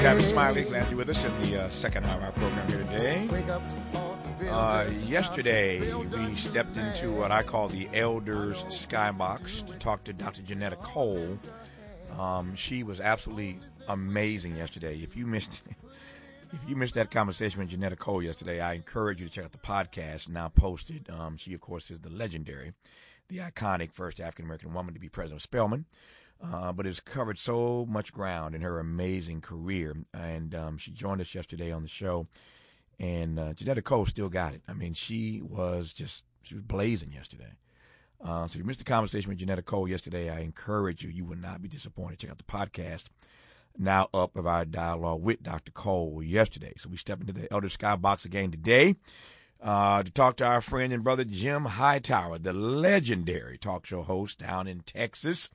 Travis Smiley, glad you're with us in the second hour of our program here today. Yesterday, we stepped into what I call the Elders Skybox to talk to Dr. Janetta Cole. She was absolutely amazing yesterday. If you missed that conversation with Janetta Cole yesterday, I encourage you to check out the podcast now posted. She, of course, is the legendary, the iconic first African-American woman to be president of Spelman. But it's covered so much ground in her amazing career. And she joined us yesterday on the show. And Janetta Cole still got it. I mean, she was blazing yesterday. So if you missed the conversation with Janetta Cole yesterday, I encourage you. You will not be disappointed. Check out the podcast now up of our dialogue with Dr. Cole yesterday. So we step into the Elder Skybox again today to talk to our friend and brother Jim Hightower, the legendary talk show host down in Texas.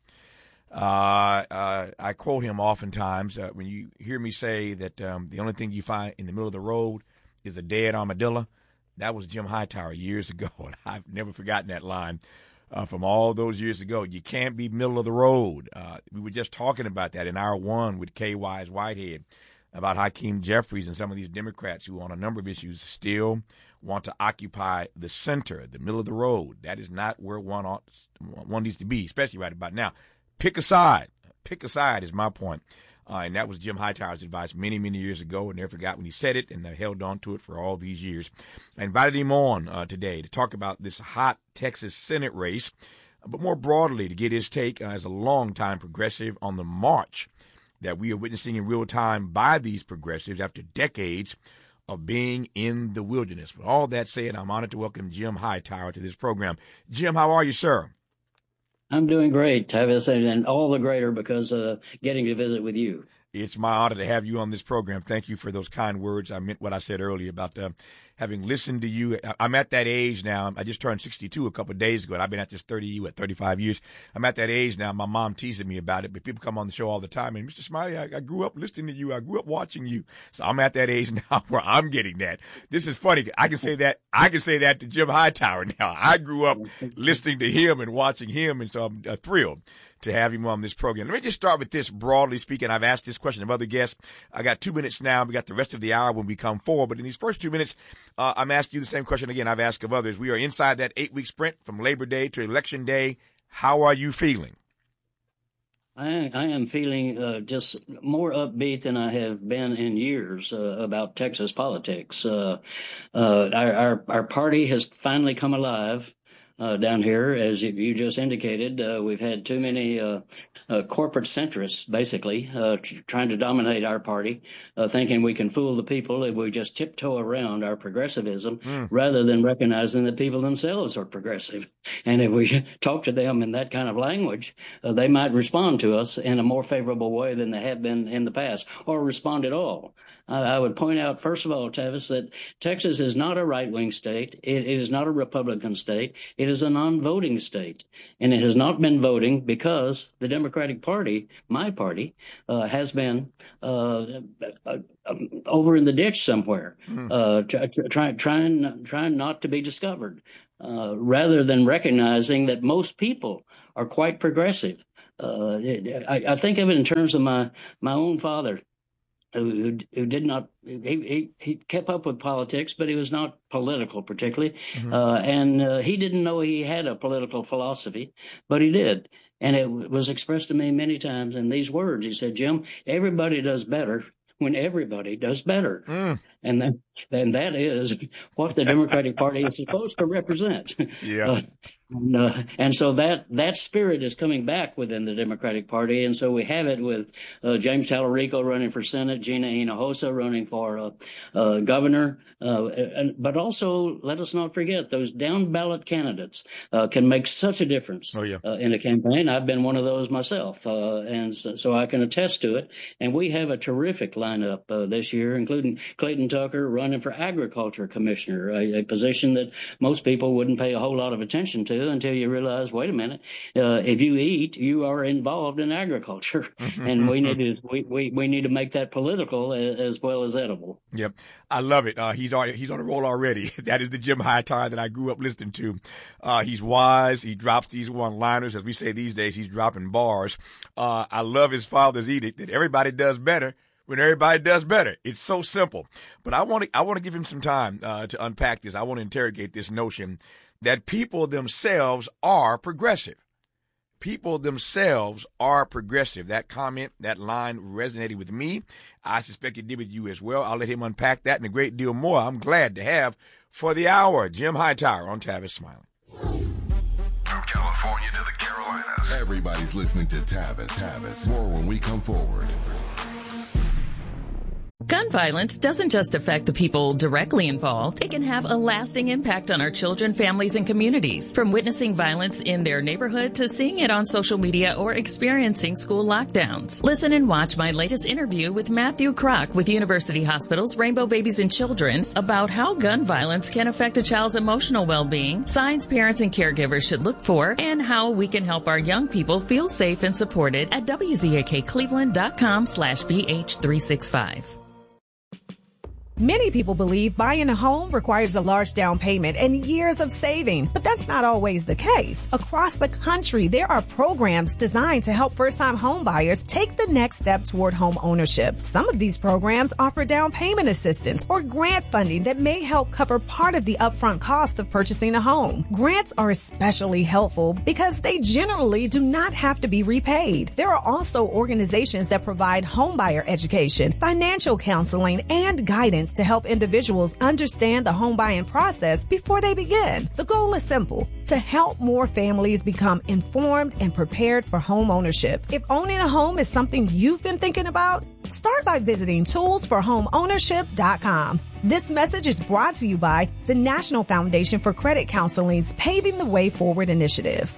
I quote him oftentimes when you hear me say that the only thing you find in the middle of the road is a dead armadillo. That was Jim Hightower years ago, and I've never forgotten that line from all those years ago. You can't be middle of the road. We were just talking about that in hour one with K. Wise Whitehead about Hakeem Jeffries and some of these Democrats who on a number of issues still want to occupy the center, the middle of the road. That is not where one needs to be, especially right about now. Pick a side. Pick a side is my point. And that was Jim Hightower's advice many, many years ago. And never forgot when he said it, and I held on to it for all these years. I invited him on today to talk about this hot Texas Senate race, but more broadly to get his take as a longtime progressive on the march that we are witnessing in real time by these progressives after decades of being in the wilderness. With all that said, I'm honored to welcome Jim Hightower to this program. Jim, how are you, sir? I'm doing great, Tavis, and all the greater because getting to visit with you. It's my honor to have you on this program. Thank you for those kind words. I meant what I said earlier about having listened to you. I'm at that age now. I just turned 62 a couple of days ago, and I've been at this 35 years. I'm at that age now. My mom teasing me about it, but people come on the show all the time. And Mr. Smiley, I grew up listening to you. I grew up watching you. So I'm at that age now where I'm getting that. This is funny. I can say that to Jim Hightower now. I grew up listening to him and watching him, and so I'm thrilled to have him on this program. Let me just start with this, broadly speaking. I've asked this question of other guests. I got 2 minutes now. We got the rest of the hour when we come forward. But in these first 2 minutes, I'm asking you the same question again I've asked of others. We are inside that 8-week sprint from Labor Day to Election Day. How are you feeling? I am feeling just more upbeat than I have been in years about Texas politics. Our party has finally come alive. Down here, as you just indicated, we've had too many corporate centrists, basically, trying to dominate our party, thinking we can fool the people if we just tiptoe around our progressivism, rather than recognizing that people themselves are progressive. And if we talk to them in that kind of language, they might respond to us in a more favorable way than they have been in the past, or respond at all. I would point out, first of all, Tavis, that Texas is not a right-wing state. It is not a Republican state. It is a non-voting state. And it has not been voting because the Democratic Party, my party, has been over in the ditch somewhere, trying not to be discovered, rather than recognizing that most people are quite progressive. I think of it in terms of my own father, who did not, he kept up with politics, but he was not political particularly. And he didn't know he had a political philosophy, but he did. And it was expressed to me many times in these words. He said, Jim, everybody does better when everybody does better. And that is what the Democratic Party is supposed to represent. Yeah. And so that spirit is coming back within the Democratic Party. And so we have it with James Tallarico running for Senate, Gina Hinojosa running for governor. But also, let us not forget, those down ballot candidates can make such a difference in a campaign. I've been one of those myself. And so I can attest to it. And we have a terrific lineup this year, including Clayton Tucker running for Agriculture Commissioner, a position that most people wouldn't pay a whole lot of attention to until you realize, wait a minute, if you eat, you are involved in agriculture, and we need to make that political as well as edible. Yep, I love it. He's on a roll already. That is the Jim Hightower that I grew up listening to. He's wise. He drops these one-liners, as we say these days. He's dropping bars. I love his father's edict that everybody does better when everybody does better. It's so simple. But I want to give him some time to unpack this. I want to interrogate this notion that people themselves are progressive. People themselves are progressive. That comment, that line resonated with me. I suspect it did with you as well. I'll let him unpack that and a great deal more. I'm glad to have for the hour Jim Hightower on Tavis Smiling. From California to the Carolinas, everybody's listening to Tavis. More when we come forward. Gun violence doesn't just affect the people directly involved. It can have a lasting impact on our children, families, and communities. From witnessing violence in their neighborhood to seeing it on social media or experiencing school lockdowns. Listen and watch my latest interview with Matthew Kroc with University Hospitals, Rainbow Babies and Children's about how gun violence can affect a child's emotional well-being, signs parents and caregivers should look for, and how we can help our young people feel safe and supported at WZAKCleveland.com/BH365. Many people believe buying a home requires a large down payment and years of saving, but that's not always the case. Across the country, there are programs designed to help first-time home buyers take the next step toward home ownership. Some of these programs offer down payment assistance or grant funding that may help cover part of the upfront cost of purchasing a home. Grants are especially helpful because they generally do not have to be repaid. There are also organizations that provide homebuyer education, financial counseling, and guidance to help individuals understand the home buying process before they begin. The goal is simple: to help more families become informed and prepared for home ownership. If owning a home is something you've been thinking about, start by visiting toolsforhomeownership.com. This message is brought to you by the National Foundation for Credit Counseling's Paving the Way Forward initiative.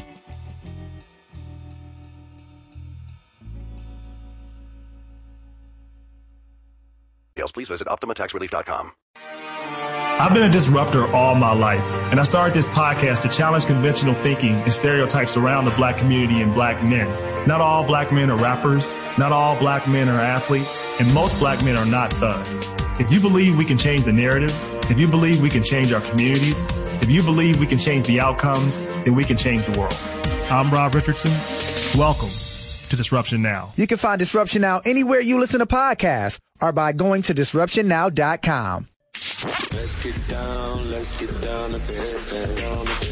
Please visit OptimaTaxRelief.com. I've been a disruptor all my life, and I started this podcast to challenge conventional thinking and stereotypes around the black community and black men. Not all black men are rappers, not all black men are athletes, and most black men are not thugs. If you believe we can change the narrative, if you believe we can change our communities, if you believe we can change the outcomes, then we can change the world. I'm Rob Richardson. Welcome to Disruption Now. You can find Disruption Now anywhere you listen to podcasts or by going to disruptionnow.com. Let's get down to business.